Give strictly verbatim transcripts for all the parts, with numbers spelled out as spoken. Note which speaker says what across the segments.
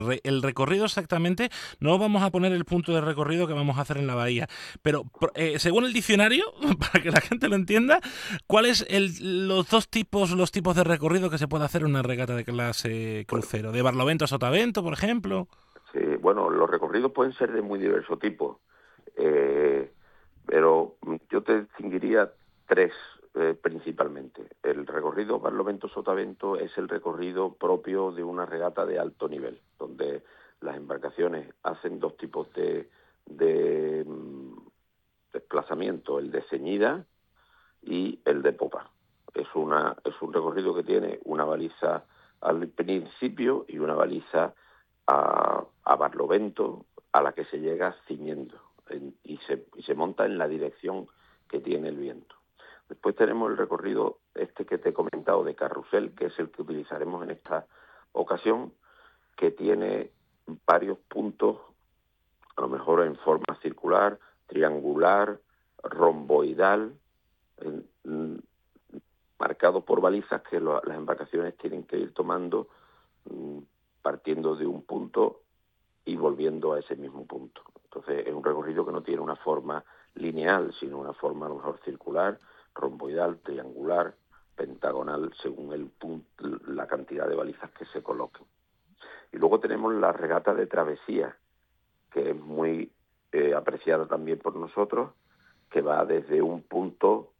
Speaker 1: el recorrido exactamente, no vamos a poner el punto de recorrido que vamos a hacer en la bahía, pero eh, según el diccionario, para que la gente lo entienda, ¿cuáles el, los dos tipos los tipos de recorrido que se puede hacer en una regata de clase crucero? ¿De Barlovento a Sotavento, por ejemplo?
Speaker 2: Sí, bueno, los recorridos pueden ser de muy diverso tipo, eh, pero yo te distinguiría tres eh, principalmente. El recorrido Barlovento-Sotavento es el recorrido propio de una regata de alto nivel, donde las embarcaciones hacen dos tipos de, de um, desplazamiento, el de ceñida y el de popa. Es, una, es un recorrido que tiene una baliza al principio y una baliza a, a Barlovento, a la que se llega ciñendo en, y, se, y se monta en la dirección que tiene el viento. Después tenemos el recorrido este que te he comentado de carrusel, que es el que utilizaremos en esta ocasión, que tiene varios puntos, a lo mejor en forma circular, triangular, romboidal, en, en, marcados por balizas que lo, las embarcaciones tienen que ir tomando, partiendo de un punto y volviendo a ese mismo punto. Entonces es un recorrido que no tiene una forma lineal, sino una forma a lo mejor circular, romboidal, triangular, pentagonal, según el punto, la cantidad de balizas que se coloquen. Y luego tenemos la regata de travesía, que es muy eh, apreciada también por nosotros, que va desde un punto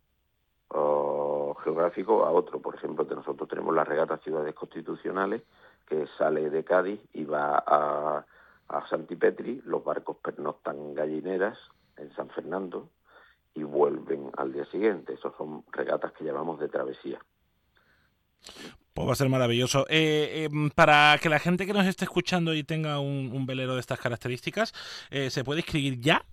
Speaker 2: uh, geográfico a otro. Por ejemplo, de nosotros tenemos la regata Ciudades Constitucionales, que sale de Cádiz y va a, a Santipetri. Los barcos pernoctan en Gallineras, en San Fernando, y vuelven al día siguiente. Esas son regatas que llamamos de travesía.
Speaker 1: Pues va a ser maravilloso. Eh, eh, para que la gente que nos esté escuchando y tenga un, un velero de estas características, eh, ¿se puede inscribir ya?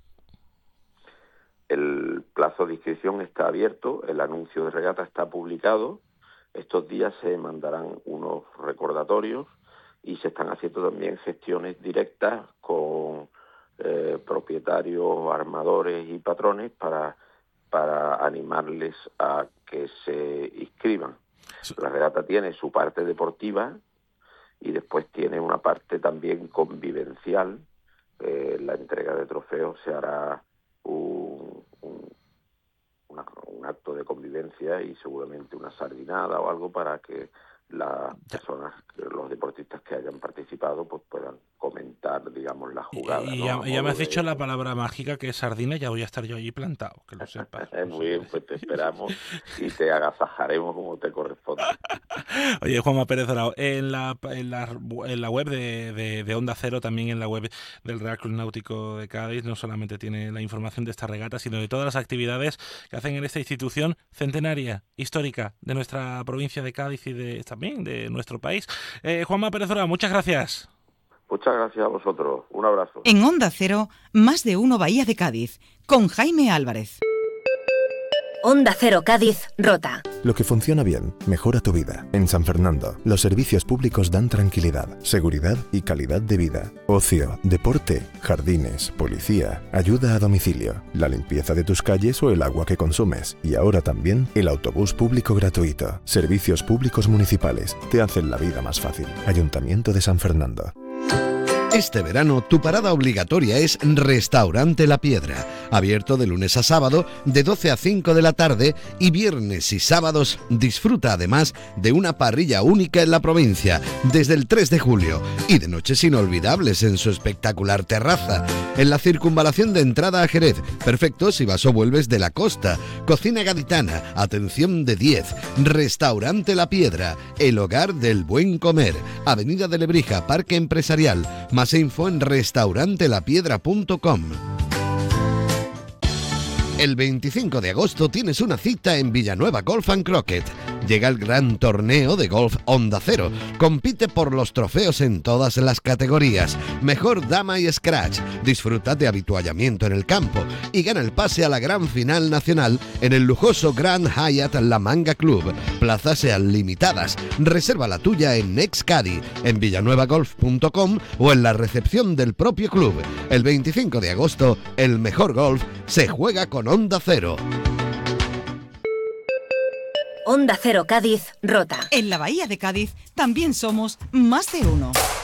Speaker 2: El plazo de inscripción está abierto, el anuncio de regata está publicado. Estos días se mandarán unos recordatorios y se están haciendo también gestiones directas con eh, propietarios, armadores y patrones para, para animarles a que se inscriban. La regata tiene su parte deportiva y después tiene una parte también convivencial. Eh, la entrega de trofeos se hará un, un, una, un acto de convivencia y seguramente una sardinada o algo para que las personas, los deportistas que hayan participado, pues puedan comentar, digamos, la jugada.
Speaker 1: Y, y
Speaker 2: ¿no?
Speaker 1: ya, ya me has dicho la palabra mágica que es sardina, ya voy a estar yo allí plantado, que lo sepas.
Speaker 2: Muy bien, pues te esperamos y te agasajaremos como te corresponde.
Speaker 1: Oye, Juanma Pérez Dorao, en la, en la, en la web de, de, de Onda Cero, también en la web del Real Club Náutico de Cádiz, no solamente tiene la información de esta regata, sino de todas las actividades que hacen en esta institución centenaria, histórica, de nuestra provincia de Cádiz y de también de nuestro país. Eh, Juanma Pérez Dorao, muchas gracias.
Speaker 2: Muchas gracias a vosotros. Un abrazo.
Speaker 3: En Onda Cero, Más de Uno Bahía de Cádiz, con Jaime Álvarez.
Speaker 4: Onda Cero Cádiz, Rota.
Speaker 5: Lo que funciona bien, mejora tu vida. En San Fernando, los servicios públicos dan tranquilidad, seguridad y calidad de vida. Ocio, deporte, jardines, policía, ayuda a domicilio, la limpieza de tus calles o el agua que consumes. Y ahora también el autobús público gratuito. Servicios públicos municipales te hacen la vida más fácil. Ayuntamiento de San Fernando.
Speaker 6: Este verano tu parada obligatoria es Restaurante La Piedra, abierto de lunes a sábado de doce a cinco de la tarde y viernes y sábados disfruta además de una parrilla única en la provincia desde el tres de julio y de noches inolvidables en su espectacular terraza. En la circunvalación de entrada a Jerez, perfecto si vas o vuelves de la costa. Cocina gaditana, atención de diez. Restaurante La Piedra, el hogar del buen comer. Avenida de Lebrija, Parque Empresarial. Más info en restaurante la piedra punto com. El veinticinco de agosto tienes una cita en Villanueva Golf and Croquet. Llega el gran torneo de golf Onda Cero. Compite por los trofeos en todas las categorías. Mejor dama y scratch. Disfruta de habituallamiento en el campo y gana el pase a la gran final nacional en el lujoso Grand Hyatt La Manga Club. Plazas sean limitadas. Reserva la tuya en Nexcadi, en villanueva golf punto com o en la recepción del propio club. El veinticinco de agosto, el mejor golf se juega con Onda Cero.
Speaker 4: Onda Cero Cádiz, Rota.
Speaker 3: En la Bahía de Cádiz también somos Más de Uno.